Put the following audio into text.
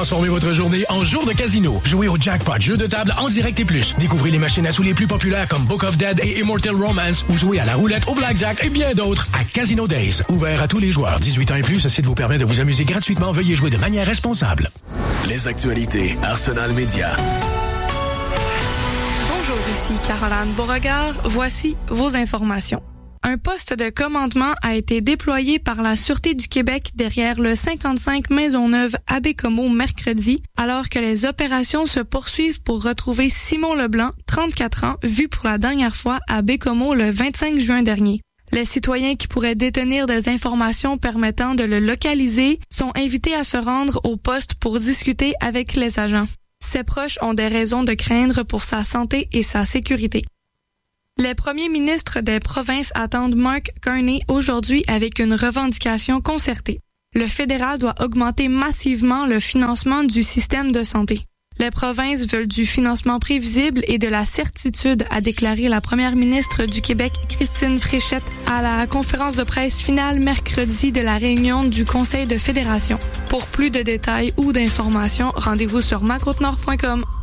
Transformez votre journée en jour de casino. Jouez au Jackpot, jeu de table en direct et plus. Découvrez les machines à sous les plus populaires comme Book of Dead et Immortal Romance ou jouez à la roulette, au blackjack et bien d'autres à Casino Days. Ouvert à tous les joueurs. 18 ans et plus, ce site vous permet de vous amuser gratuitement. Veuillez jouer de manière responsable. Les actualités Arsenal Média. Bonjour, ici Caroline Beauregard. Voici vos informations. Un poste de commandement a été déployé par la Sûreté du Québec derrière le 55 Maisonneuve à Baie-Comeau mercredi, alors que les opérations se poursuivent pour retrouver Simon Leblanc, 34 ans, vu pour la dernière fois à Baie-Comeau le 25 juin dernier. Les citoyens qui pourraient détenir des informations permettant de le localiser sont invités à se rendre au poste pour discuter avec les agents. Ses proches ont des raisons de craindre pour sa santé et sa sécurité. Les premiers ministres des provinces attendent Mark Carney aujourd'hui avec une revendication concertée. Le fédéral doit augmenter massivement le financement du système de santé. Les provinces veulent du financement prévisible et de la certitude, a déclaré la première ministre du Québec, Christine Fréchette, à la conférence de presse finale mercredi de la réunion du Conseil de fédération. Pour plus de détails ou d'informations, rendez-vous sur macrotenord.com.